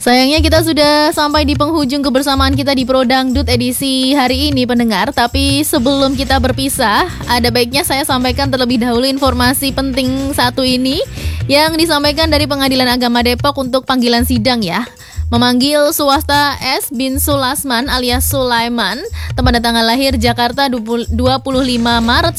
Sayangnya kita sudah sampai di penghujung kebersamaan kita di Pro Dangdut edisi hari ini pendengar. Tapi sebelum kita berpisah, ada baiknya saya sampaikan terlebih dahulu informasi penting satu ini yang disampaikan dari Pengadilan Agama Depok untuk panggilan sidang ya. Memanggil swasta S. bin Sulasman alias Sulaiman, tempat tanggal lahir Jakarta 25 Maret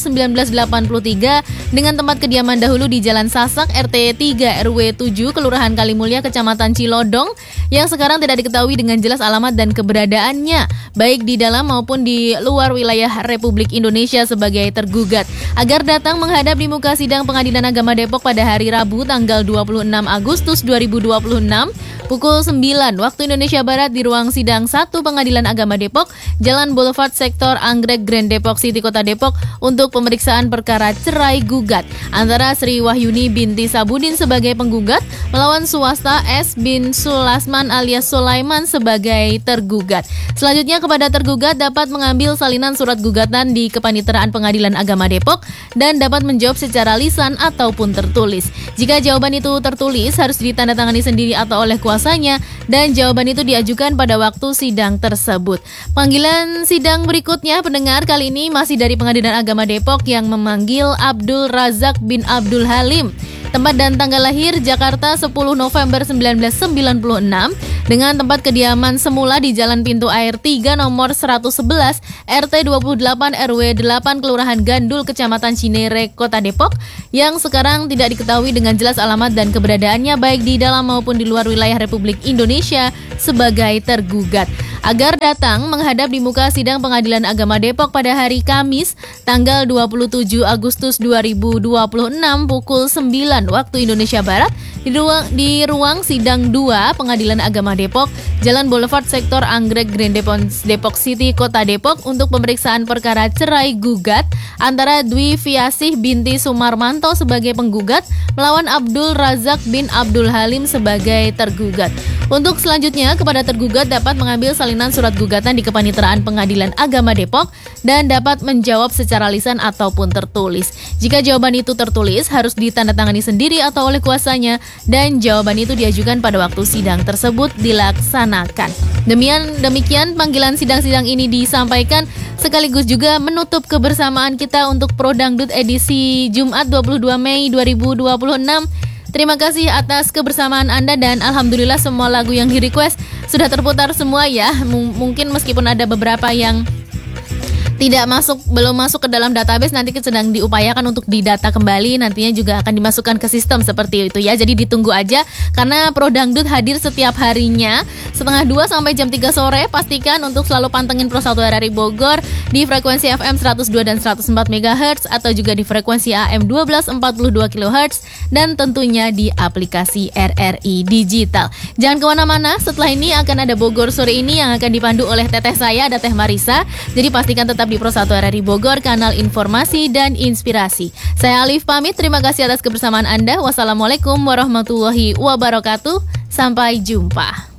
1983 dengan tempat kediaman dahulu di Jalan Sasak RT 3 RW 7 Kelurahan Kalimulya Kecamatan Cilodong yang sekarang tidak diketahui dengan jelas alamat dan keberadaannya baik di dalam maupun di luar wilayah Republik Indonesia sebagai tergugat agar datang menghadap di muka sidang Pengadilan Agama Depok pada hari Rabu tanggal 26 Agustus 2026 pukul 9 waktu Indonesia Barat di ruang sidang 1 Pengadilan Agama Depok, Jalan Boulevard Sektor Anggrek Grand Depok City Kota Depok untuk pemeriksaan perkara cerai gugat antara Sri Wahyuni binti Sabudin sebagai penggugat melawan swasta S. bin Sulasman alias Sulaiman sebagai tergugat. Selanjutnya kepada tergugat dapat mengambil salinan surat gugatan di Kepaniteraan Pengadilan Agama Depok dan dapat menjawab secara lisan ataupun tertulis. Jika jawaban itu tertulis harus ditandatangani sendiri atau oleh kuasanya dan jawaban itu diajukan pada waktu sidang tersebut. Panggilan sidang berikutnya pendengar kali ini masih dari Pengadilan Agama Depok yang memanggil Abdul Razak bin Abdul Halim. Tempat dan tanggal lahir Jakarta 10 November 1996 dengan tempat kediaman semula di Jalan Pintu Air 3 nomor 111 RT 28 RW 8 Kelurahan Gandul Kecamatan Cinere Kota Depok yang sekarang tidak diketahui dengan jelas alamat dan keberadaannya baik di dalam maupun di luar wilayah Republik Indonesia sebagai tergugat agar datang menghadap di muka sidang Pengadilan Agama Depok pada hari Kamis tanggal 27 Agustus 2026 pukul 9 waktu Indonesia Barat di ruang sidang 2 Pengadilan Agama Depok, Jalan Boulevard Sektor Anggrek Grand Depok City Kota Depok untuk pemeriksaan perkara cerai gugat antara Dwi Fiasih binti Sumarmanto sebagai penggugat melawan Abdul Razak bin Abdul Halim sebagai tergugat. Untuk selanjutnya, kepada tergugat dapat mengambil salinan surat gugatan di Kepaniteraan Pengadilan Agama Depok dan dapat menjawab secara lisan ataupun tertulis. Jika jawaban itu tertulis, harus ditandatangani sendiri atau oleh kuasanya dan jawaban itu diajukan pada waktu sidang tersebut dilaksanakan. Demikian panggilan sidang-sidang ini disampaikan sekaligus juga menutup kebersamaan kita untuk Pro Dangdut edisi Jumat 22 Mei 2026. Terima kasih atas kebersamaan Anda dan alhamdulillah semua lagu yang di-request sudah terputar semua ya. Mungkin meskipun ada beberapa yang belum masuk ke dalam database, nanti sedang diupayakan untuk didata kembali, nantinya juga akan dimasukkan ke sistem seperti itu ya. Jadi ditunggu aja karena Pro Dangdut hadir setiap harinya setengah 2 sampai jam 3 sore. Pastikan untuk selalu pantengin Pro 1 RRI Bogor di frekuensi FM 102 dan 104 MHz atau juga di frekuensi AM 1242 kHz dan tentunya di aplikasi RRI Digital. Jangan kemana-mana, setelah ini akan ada Bogor sore ini yang akan dipandu oleh teteh saya, ada Teh Marisa. Jadi pastikan tetap di Pro 1 RRI Bogor, kanal informasi dan inspirasi. Saya Alif pamit, terima kasih atas kebersamaan Anda. Wassalamualaikum warahmatullahi wabarakatuh. Sampai jumpa.